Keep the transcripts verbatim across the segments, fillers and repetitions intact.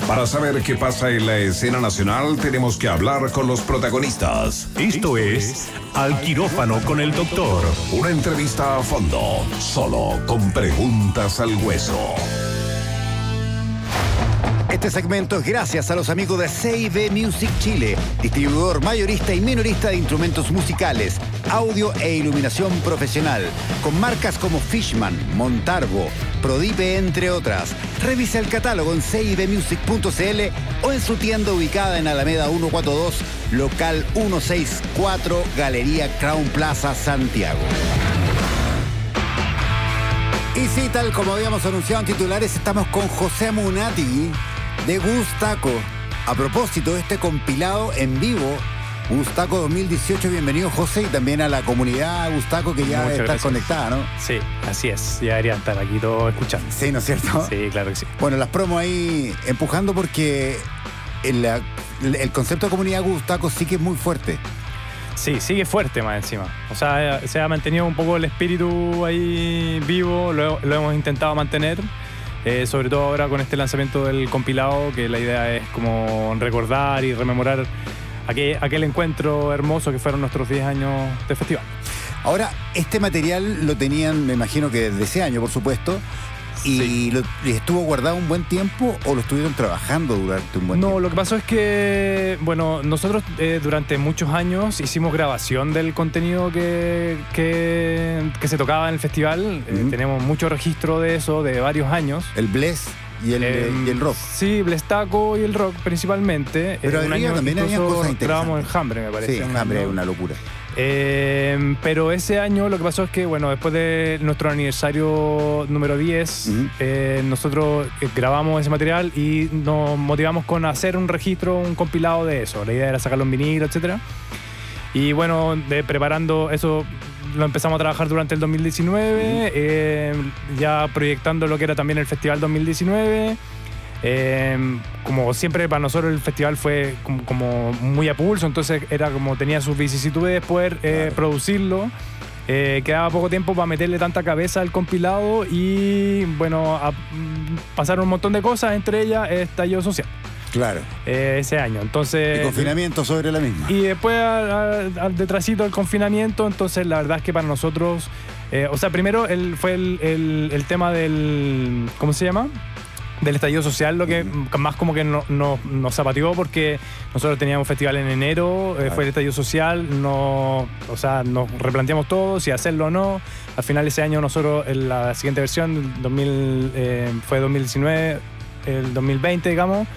Para saber qué pasa en la escena nacional, tenemos que hablar con los protagonistas. Esto es Al Quirófano con el Doctor. Una entrevista a fondo, solo con preguntas al hueso. Este segmento es gracias a los amigos de C I B Music Chile, distribuidor mayorista y minorista de instrumentos musicales, audio e iluminación profesional, con marcas como Fishman, Montarbo, Prodipe, entre otras. Revisa el catálogo en c i b music punto c l o en su tienda ubicada en Alameda ciento cuarenta y dos, local ciento sesenta y cuatro, Galería Crown Plaza, Santiago. Y sí, tal como habíamos anunciado en titulares, estamos con José Munati de Gustaco. A propósito de este compilado en vivo, Gustaco dos mil dieciocho, bienvenido José, y también a la comunidad Gustaco que ya Muchas está gracias. Conectada, ¿no? Sí, así es, ya deberían estar aquí todos escuchando. Sí, ¿no es cierto? Sí, claro que sí. Bueno, las promos ahí empujando porque el, el, el concepto de comunidad Gustaco sí que es muy fuerte. Sí, sigue fuerte más encima. O sea, se ha mantenido un poco el espíritu ahí vivo, lo, lo hemos intentado mantener, eh, sobre todo ahora con este lanzamiento del compilado, que la idea es como recordar y rememorar aquel, aquel encuentro hermoso que fueron nuestros diez años de festival. Ahora, este material lo tenían, me imagino que desde ese año, por supuesto, y Sí. lo, ¿estuvo guardado un buen tiempo o lo estuvieron trabajando durante un buen No, tiempo? lo que pasó es que, bueno, nosotros eh, durante muchos años hicimos grabación del contenido que, que, que se tocaba en el festival. Eh, Ujú. tenemos mucho registro de eso, de varios años. El Bless y el, Eh, y el rock. Sí, Blestaco y el rock principalmente. Pero Eh, un arriba año también había incluso cosas interesantes. grabamos en Hambre, me parece. Sí, un Hambre año. es una locura. Eh, pero ese año lo que pasó es que, bueno, después de nuestro aniversario número diez, Ujú. eh, nosotros eh, grabamos ese material y nos motivamos con hacer un registro, un compilado de eso. La idea era sacarlo en vinilo, etcétera. Y bueno, de, preparando eso, lo empezamos a trabajar durante el dos mil diecinueve, eh, ya proyectando lo que era también el Festival dos mil diecinueve. Eh, como siempre para nosotros el festival fue como, como muy a pulso, entonces era como tenía sus vicisitudes poder eh, Claro. producirlo. Eh, quedaba poco tiempo para meterle tanta cabeza al compilado y bueno, a- mm, pasaron un montón de cosas, entre ellas estallido social Claro. eh, ese año. Entonces, Y confinamiento sobre la misma. y después al, al detrásito del confinamiento, entonces la verdad es que para nosotros, eh, o sea, primero el, fue el, el- el tema del, ¿cómo se llama? Del estallido social, lo que Ujú. más como que no, no- nos zapateó porque nosotros teníamos festival en enero, eh, Claro. fue el estallido social, no, o sea, nos replanteamos todo, si hacerlo o no. Al final ese año nosotros, en la siguiente versión, dos mil, eh, fue dos mil diecinueve, el dos mil veinte, digamos,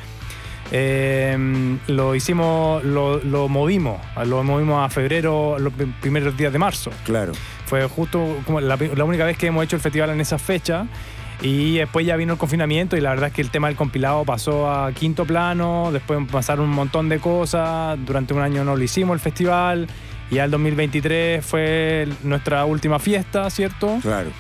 eh, lo hicimos, lo, lo movimos, lo movimos a febrero, los primeros días de marzo. Claro. Fue justo como la, la única vez que hemos hecho el festival en esa fecha. Y después ya vino el confinamiento y la verdad es que el tema del compilado pasó a quinto plano. Después pasaron un montón de cosas. Durante un año no lo hicimos el festival. Y ya el dos mil veintitrés fue nuestra última fiesta, ¿cierto? Claro.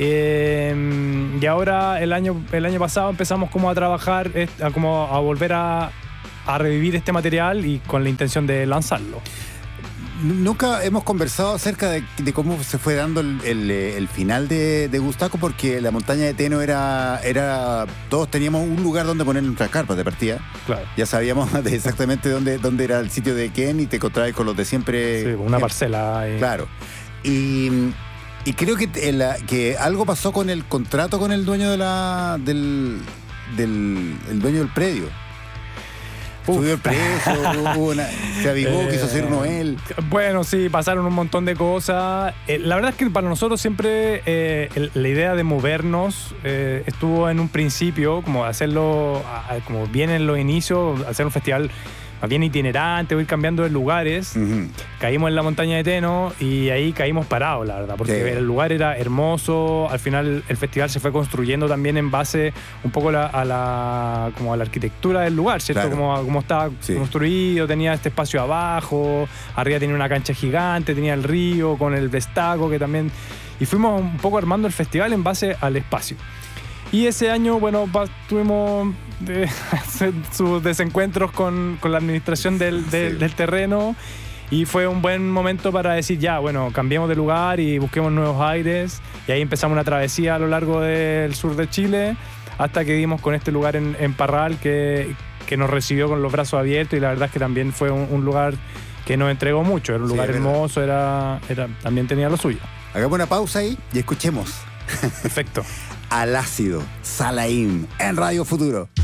Eh, y ahora el año, el año pasado empezamos como a trabajar, eh, a, como a volver a, a revivir este material y con la intención de lanzarlo. Nunca hemos conversado acerca de, de cómo se fue dando el, el, eh, el final de, de Gustaco, porque la montaña de Teno era, era... Todos teníamos un lugar donde poner nuestras carpas de partida. Claro. Ya sabíamos de exactamente dónde, dónde era el sitio de Ken y te encontrabas con los de siempre. Sí, una parcela. eh. Claro. Y, y creo que, el- que algo pasó con el contrato con el dueño de la del, del el dueño del predio. Uf. Subió el precio, hubo una- se avivó, Eh, quiso ser Noel. Bueno, sí, pasaron un montón de cosas. Eh, la verdad es que para nosotros siempre eh, el- la idea de movernos eh, estuvo en un principio, como hacerlo, a- a- como bien en los inicios, hacer un festival más bien itinerante, o ir cambiando de lugares. Ujú. Caímos en la montaña de Teno y ahí caímos parados, la verdad, porque Sí. el lugar era hermoso. Al final el festival se fue construyendo también en base un poco la- a la como a la arquitectura del lugar, ¿cierto? Claro. Como, como estaba Sí. construido, tenía este espacio abajo, arriba tenía una cancha gigante, tenía el río con el Vestaco que también... Y fuimos un poco armando el festival en base al espacio. Y ese año, bueno, pa- tuvimos eh, sus desencuentros con, con la administración del, del- Sí. del terreno y fue un buen momento para decir ya, bueno, cambiemos de lugar y busquemos nuevos aires. Y ahí empezamos una travesía a lo largo del sur de Chile hasta que dimos con este lugar en, en Parral que, que nos recibió con los brazos abiertos, y la verdad es que también fue un, un lugar que nos entregó mucho. Era un Sí, lugar es verdad. hermoso, era, era, también tenía lo suyo. Hagamos una pausa ahí y escuchemos Perfecto. Al Ácido, Salaim, en Radio Futuro.